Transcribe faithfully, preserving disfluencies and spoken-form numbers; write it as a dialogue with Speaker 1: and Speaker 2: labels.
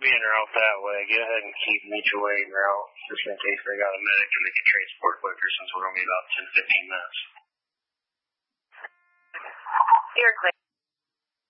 Speaker 1: be en route that way. Go ahead and keep mutual aid en route, just in case they got a medic and they can transport quicker, since we're going to be about ten to fifteen minutes.
Speaker 2: You're clear.